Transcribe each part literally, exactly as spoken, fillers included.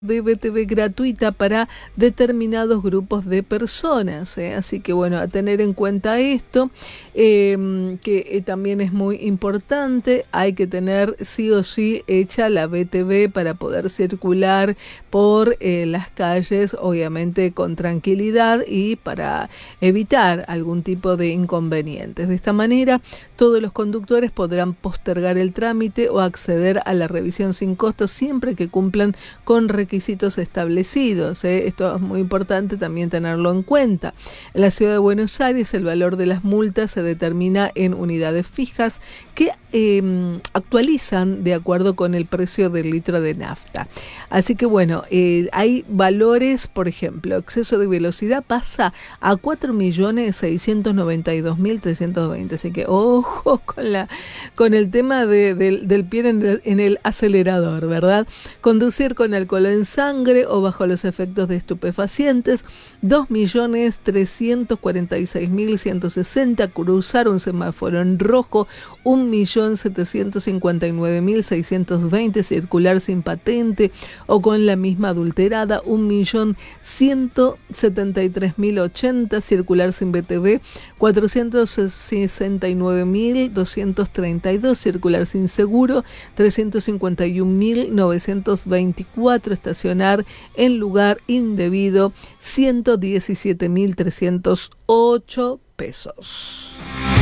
de B T V gratuita para determinados grupos de personas, ¿eh? Así que bueno, a tener en cuenta esto, eh, que eh, también es muy importante. Hay que tener sí o sí hecha la B T V para poder circular por eh, las calles, obviamente con tranquilidad y para evitar algún tipo de inconvenientes. De esta manera, todos los conductores podrán postergar el trámite o acceder a la revisión sin costo siempre que cumplan con requisitos requisitos establecidos, ¿eh? Esto es muy importante también tenerlo en cuenta. En la ciudad de Buenos Aires el valor de las multas se determina en unidades fijas que eh, actualizan de acuerdo con el precio del litro de nafta. Así que bueno, eh, hay valores, por ejemplo, exceso de velocidad pasa a cuatro millones seiscientos noventa y dos mil trescientos veinte, así que ojo con, la, con el tema de, de, del pie en el, en el acelerador, ¿verdad? Conducir con alcohol en sangre o bajo los efectos de estupefacientes, dos millones trescientos cuarenta y seis mil ciento sesenta, cruzar un semáforo en rojo, un millón setecientos cincuenta y nueve mil seiscientos veinte, circular sin patente o con la misma adulterada, un millón ciento setenta y tres mil ochenta, circular sin B T V, cuatrocientos sesenta y nueve mil doscientos treinta y dos, circular sin seguro, trescientos cincuenta y un mil novecientos veinticuatro, estacionar en lugar indebido, ciento diecisiete mil trescientos ocho pesos.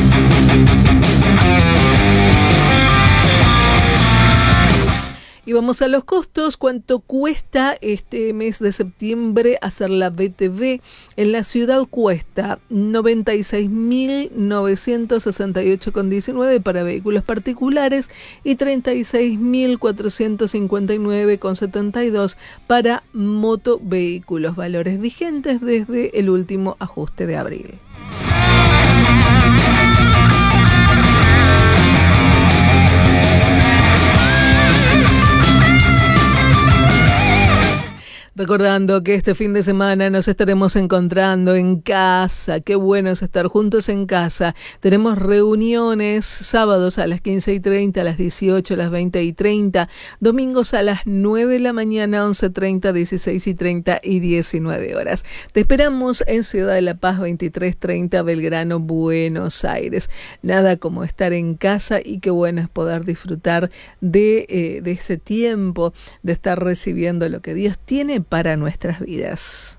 Y vamos a los costos. ¿Cuánto cuesta este mes de septiembre hacer la B T V? En la ciudad cuesta noventa y seis mil novecientos sesenta y ocho con diecinueve para vehículos particulares y treinta y seis mil cuatrocientos cincuenta y nueve con setenta y dos para motovehículos. Valores vigentes desde el último ajuste de abril. Recordando que este fin de semana nos estaremos encontrando en casa. Qué bueno es estar juntos en casa. Tenemos reuniones sábados a las quince y treinta, a las dieciocho, a las veinte y treinta. Domingos a las nueve de la mañana, once y treinta, dieciséis y treinta y diecinueve horas. Te esperamos en Ciudad de la Paz, veintitrés treinta, Belgrano, Buenos Aires. Nada como estar en casa y qué bueno es poder disfrutar de, eh, de ese tiempo, de estar recibiendo lo que Dios tiene para nuestras vidas.